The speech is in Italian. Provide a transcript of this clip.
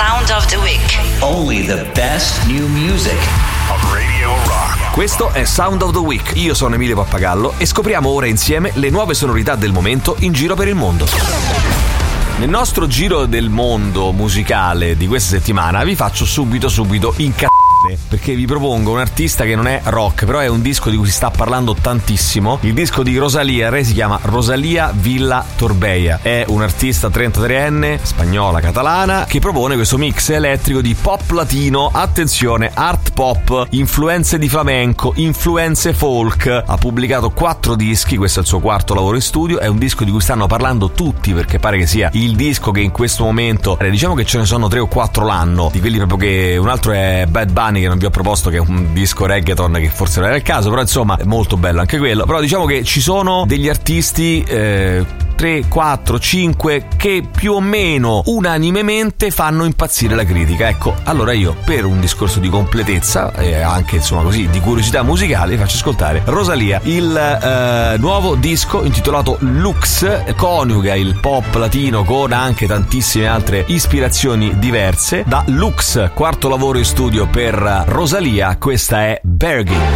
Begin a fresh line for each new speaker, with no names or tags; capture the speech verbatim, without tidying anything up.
Sound of the Week.
Only the best new music
on Radio Rock.
Questo è Sound of the Week. Io sono Emilio Pappagallo e scopriamo ora insieme le nuove sonorità del momento in giro per il mondo. Nel nostro giro del mondo musicale di questa settimana vi faccio subito subito incazzare, perché vi propongo un artista che non è rock, però è un disco di cui si sta parlando tantissimo. Il disco di Rosalía, lei si chiama Rosalía Villa Torbella, è un artista trentatreenne, spagnola catalana, che propone questo mix elettrico di pop latino, attenzione, art pop, influenze di flamenco, influenze folk. Ha pubblicato quattro dischi, questo è il suo quarto lavoro in studio, è un disco di cui stanno parlando tutti perché pare che sia il disco che in questo momento, eh, diciamo che ce ne sono tre o quattro l'anno, di quelli proprio che un altro è Bad Bunny, che non vi ho proposto, che è un disco reggaeton che forse non era il caso, però insomma è molto bello anche quello. Però diciamo che ci sono degli artisti eh, tre, quattro, cinque che più o meno unanimemente fanno impazzire la critica. Ecco, allora io, per un discorso di completezza e anche insomma così di curiosità musicale, vi faccio ascoltare Rosalía. Il eh, nuovo disco intitolato Lux coniuga il pop latino con anche tantissime altre ispirazioni diverse. Da Lux, quarto lavoro in studio per Rosalía, questa è Bergin.